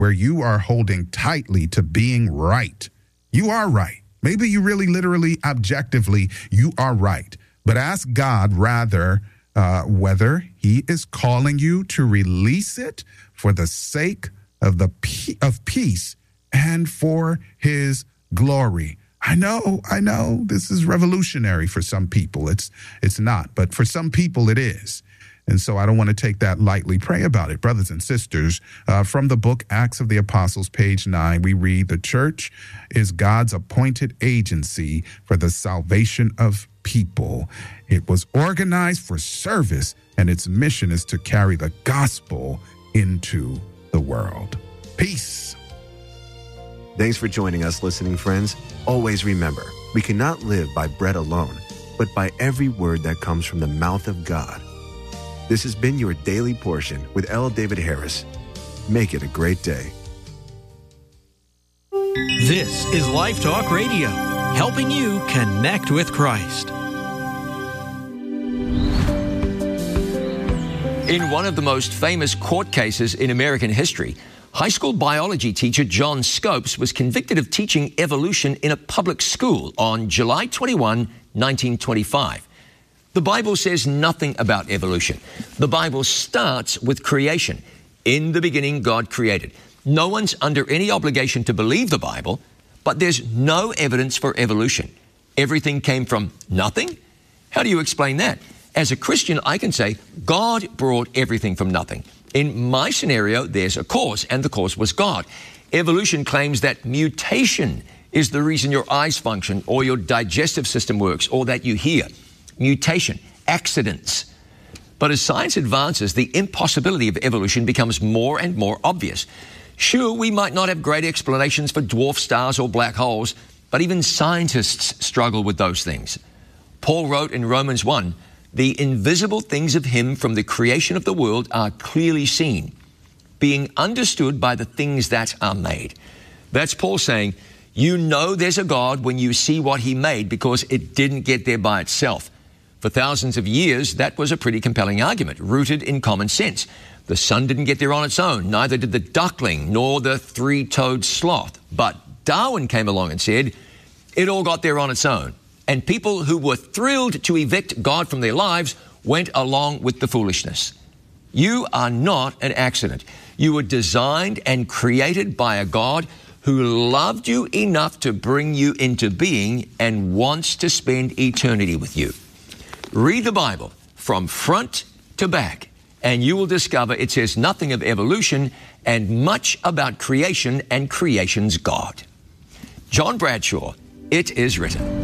where you are holding tightly to being right. You are right. Maybe you really, literally, objectively, you are right. But ask God rather whether he is calling you to release it for the sake of peace and for his glory. I know this is revolutionary for some people. It's not, but for some people it is. And so I don't want to take that lightly. Pray about it, brothers and sisters. From the book Acts of the Apostles, page 9, we read, the church is God's appointed agency for the salvation of people. It was organized for service, and its mission is to carry the gospel into the world. Peace. Thanks for joining us, listening friends. Always remember, we cannot live by bread alone, but by every word that comes from the mouth of God. This has been your Daily Portion with L. David Harris. Make it a great day. This is Life Talk Radio, helping you connect with Christ. In one of the most famous court cases in American history, high school biology teacher John Scopes was convicted of teaching evolution in a public school on July 21, 1925. The Bible says nothing about evolution. The Bible starts with creation. In the beginning, God created. No one's under any obligation to believe the Bible, but there's no evidence for evolution. Everything came from nothing? How do you explain that? As a Christian, I can say God brought everything from nothing. In my scenario, there's a cause, and the cause was God. Evolution claims that mutation is the reason your eyes function, or your digestive system works, or that you hear. Mutation, accidents. But as science advances, the impossibility of evolution becomes more and more obvious. Sure, we might not have great explanations for dwarf stars or black holes, but even scientists struggle with those things. Paul wrote in Romans 1, the invisible things of him from the creation of the world are clearly seen, being understood by the things that are made. That's Paul saying, you know there's a God when you see what he made, because it didn't get there by itself. For thousands of years, that was a pretty compelling argument, rooted in common sense. The sun didn't get there on its own, neither did the duckling nor the three-toed sloth. But Darwin came along and said, it all got there on its own. And people who were thrilled to evict God from their lives went along with the foolishness. You are not an accident. You were designed and created by a God who loved you enough to bring you into being and wants to spend eternity with you. Read the Bible from front to back, and you will discover it says nothing of evolution and much about creation and creation's God. John Bradshaw, It Is Written.